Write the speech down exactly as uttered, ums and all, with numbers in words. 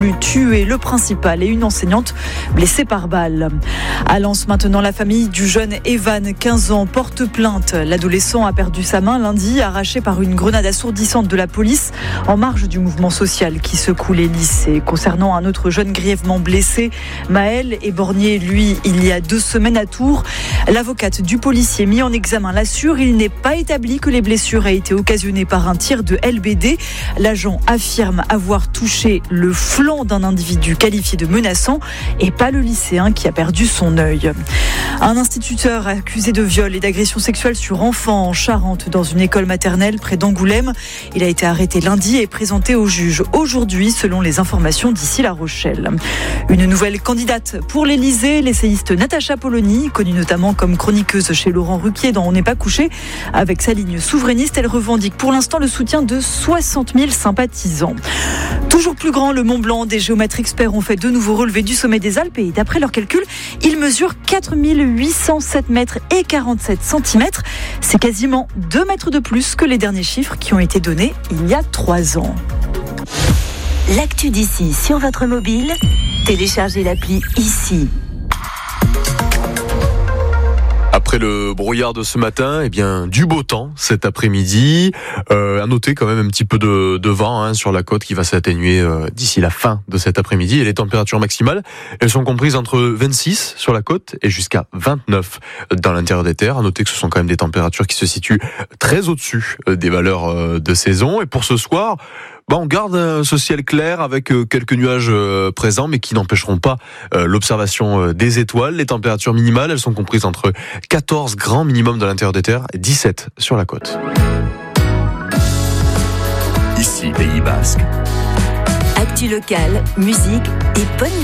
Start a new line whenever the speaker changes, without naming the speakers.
abattu, tué, le principal et une enseignante blessée par balle. À Lens maintenant, la famille du jeune Evan, quinze ans, porte plainte. L'adolescent a perdu sa main lundi, arrachée par une grenade assourdissante de la police en marge du mouvement social qui secoue les lycées. Concernant un autre jeune grièvement blessé, Maël éborgné, lui, il y a deux semaines à Tours. L'avocate du policier mis en examen l'assure, il n'est pas établi que les blessures aient été occasionnées par un tir de L B D. L'agent affirme avoir touché le flanc d'un individu qualifié de menaçant et pas le lycéen qui a perdu son œil. Un instituteur accusé de viol et d'agression sexuelle sur enfant en Charente dans une école maternelle près d'Angoulême. Il a été arrêté lundi et présenté au juge aujourd'hui selon les informations d'ici La Rochelle. Une nouvelle candidate pour l'Élysée, l'essayiste Natacha Polony, connue notamment comme chroniqueuse chez Laurent Ruquier dans On n'est pas couché. Avec sa ligne souverainiste, elle revendique pour l'instant le soutien de soixante mille sympathisants. Toujours plus grand, le Mont Blanc, des géomètres experts ont fait de nouveaux relevés du sommet des Alpes et d'après leurs calculs, il mesure quatre mille huit cent sept mètres et quarante-sept centimètres. C'est quasiment deux mètres de plus que les derniers chiffres qui ont été donnés il y a trois ans.
L'actu d'ici sur votre mobile, téléchargez l'appli ici.
Après le brouillard de ce matin, eh bien du beau temps cet après-midi. Euh, à noter quand même un petit peu de, de vent hein, sur la côte qui va s'atténuer euh, d'ici la fin de cet après-midi. Et les températures maximales, elles sont comprises entre vingt-six sur la côte et jusqu'à vingt-neuf dans l'intérieur des terres. À noter que ce sont quand même des températures qui se situent très au-dessus des valeurs de saison. Et pour ce soir, bah on garde ce ciel clair avec quelques nuages présents, mais qui n'empêcheront pas l'observation des étoiles. Les températures minimales, elles sont comprises entre quatorze grands minimum de l'intérieur des terres et dix-sept sur la côte.
Ici, Pays Basque.
Actu locale, musique et bonne